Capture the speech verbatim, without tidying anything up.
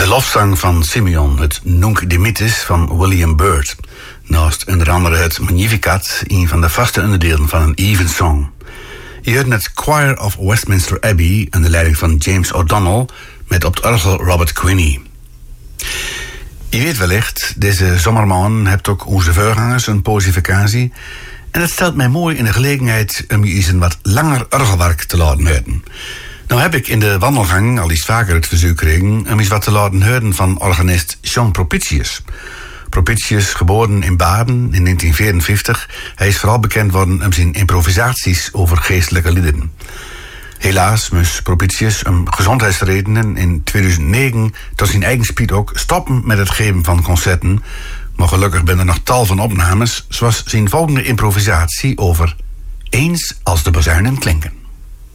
De lofzang van Simeon, het Nunc Dimittis van William Byrd. Naast onder andere het Magnificat, een van de vaste onderdelen van een Evensong. Je hoort het Choir of Westminster Abbey onder leiding van James O'Donnell met op het orgel Robert Quinney. Je weet wellicht, deze zomermaand hebt ook onze voorgangers een poosje vakantie. En het stelt mij mooi in de gelegenheid om je eens een wat langer orgelwerk te laten horen. Nou heb ik in de wandelgang al eens vaker het verzoek gekregen om eens wat te laten horen van organist John Propitius. Propitius, geboren in Baden in negentien vierenvijftig, hij is vooral bekend worden om zijn improvisaties over geestelijke liederen. Helaas moest Propitius om gezondheidsredenen in tweeduizend negen tot zijn eigen spied ook stoppen met het geven van concerten. Maar gelukkig ben er nog tal van opnames, zoals zijn volgende improvisatie over Eens als de bazuinen klinken.